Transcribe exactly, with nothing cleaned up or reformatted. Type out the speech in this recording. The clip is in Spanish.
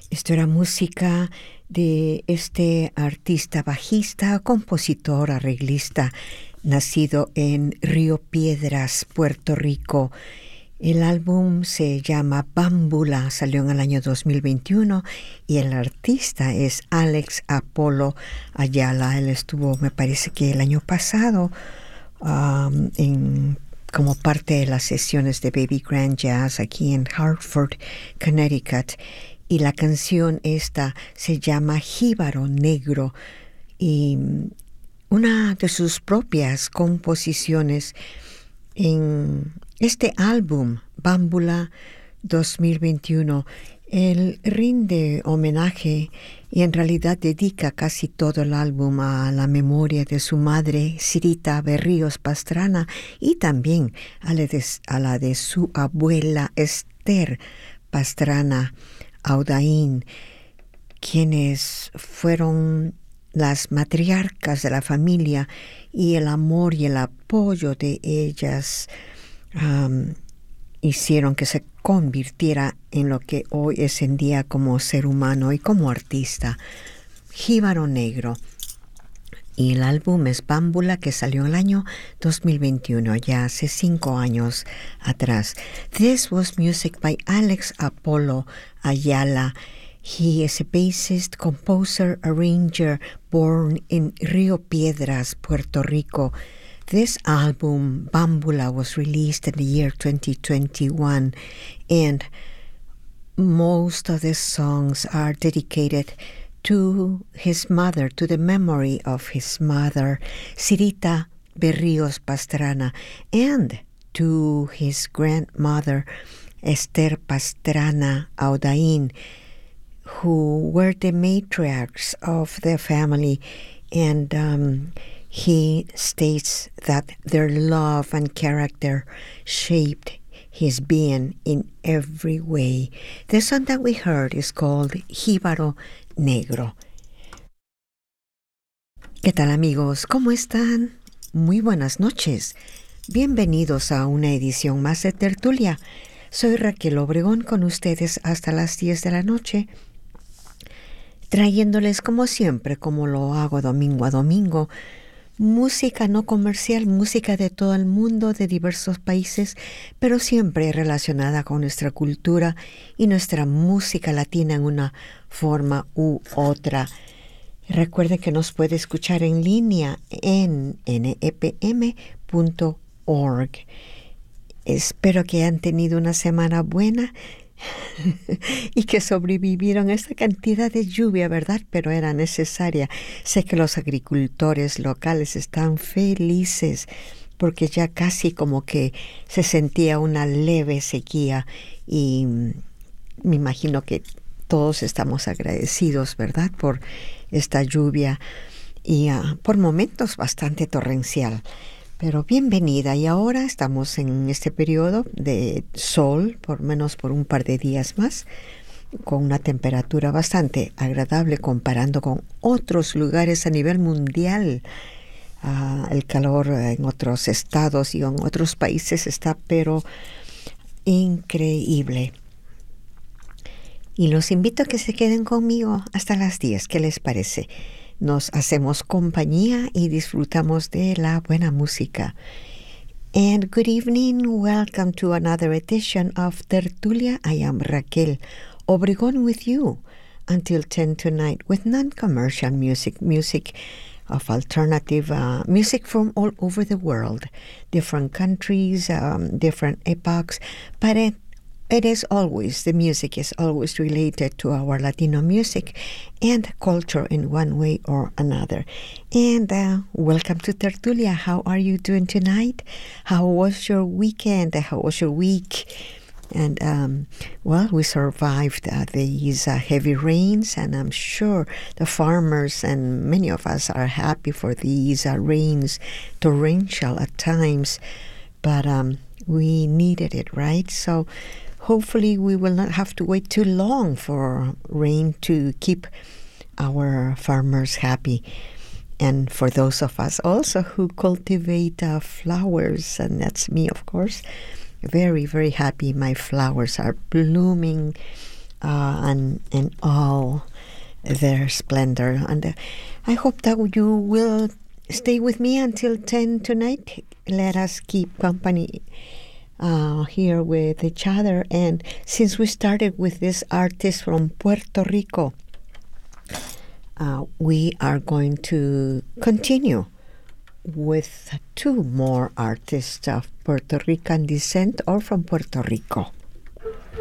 Esto era música de este artista bajista, compositor, arreglista, nacido en Río Piedras, Puerto Rico. El álbum se llama Bámbula, salió en el año dos mil veintiuno y el artista es Alex Apolo Ayala. Él estuvo, me parece que el año pasado, um, en, como parte de las sesiones de Baby Grand Jazz aquí en Hartford, Connecticut. Y la canción esta se llama Jíbaro Negro y una de sus propias composiciones en este álbum, Bámbula dos mil veintiuno. Él rinde homenaje y en realidad dedica casi todo el álbum a la memoria de su madre, Sirita Berríos Pastrana, y también a la de, a la de su abuela, Esther Pastrana Audaín, quienes fueron las matriarcas de la familia, y el amor y el apoyo de ellas um, hicieron que se convirtiera en lo que hoy es en día como ser humano y como artista. Jíbaro Negro. Y el álbum es Bámbula, que salió en el año dos mil veintiuno, ya hace cinco años atrás. This was music by Alex Apolo Ayala. He is a bassist, composer, arranger, born in Río Piedras, Puerto Rico. This album, Bámbula, was released in the year twenty twenty-one, and most of the songs are dedicated to his mother, to the memory of his mother, Sirita Berríos Pastrana, and to his grandmother, Esther Pastrana Audaín, who were the matriarchs of the family. And um, he states that their love and character shaped his being in every way. The song that we heard is called Jíbaro Negro. ¿Qué tal, amigos? ¿Cómo están? Muy buenas noches. Bienvenidos a una edición más de Tertulia. Soy Raquel Obregón con ustedes hasta las diez de la noche, trayéndoles como siempre, como lo hago domingo a domingo, música no comercial, música de todo el mundo, de diversos países, pero siempre relacionada con nuestra cultura y nuestra música latina en una forma u otra. Recuerden que nos puede escuchar en línea en n e p m punto org. Espero que hayan tenido una semana buena y que sobrevivieron a esta cantidad de lluvia, ¿verdad? Pero era necesaria. Sé que los agricultores locales están felices porque ya casi como que se sentía una leve sequía y me imagino que todos estamos agradecidos, ¿verdad? Por esta lluvia y uh, por momentos bastante torrencial. Pero bienvenida, y ahora estamos en este periodo de sol, por menos por un par de días más, con una temperatura bastante agradable comparando con otros lugares a nivel mundial. Uh, el calor en otros estados y en otros países está pero increíble. Y los invito a que se queden conmigo hasta las diez. ¿Qué les parece? Nos hacemos compañía y disfrutamos de la buena música. And good evening, welcome to another edition of Tertulia. I am Raquel Obregón with you until ten tonight with non-commercial music, music of alternative uh, music from all over the world, different countries, um, different epochs, but it It is always, the music is always related to our Latino music and culture in one way or another. And uh, welcome to Tertulia. How are you doing tonight? How was your weekend? How was your week? And, um, well, we survived uh, these uh, heavy rains, and I'm sure the farmers and many of us are happy for these uh, rains, torrential at times, but um, we needed it, right? So hopefully we will not have to wait too long for rain to keep our farmers happy. And for those of us also who cultivate uh, flowers, and that's me, of course, very, very happy my flowers are blooming uh, and in all their splendor. And uh, I hope that you will stay with me until ten tonight. Let us keep company uh, here with each other. And since we started with this artist from Puerto Rico, uh, we are going to continue with two more artists of Puerto Rican descent or from Puerto Rico.